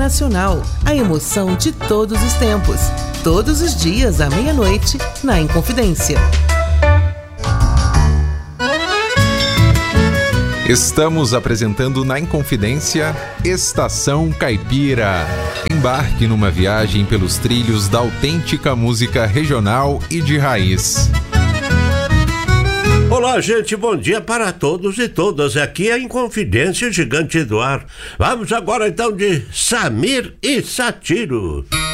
Nacional, a emoção de todos os tempos. Todos os dias à meia-noite, na Inconfidência. Estamos apresentando na Inconfidência Estação Caipira. Embarque numa viagem pelos trilhos da autêntica música regional e de raiz. Olá, gente, bom dia para todos e todas. Aqui é a Inconfidência Gigante do Ar. Vamos agora então de Samir e Satiro.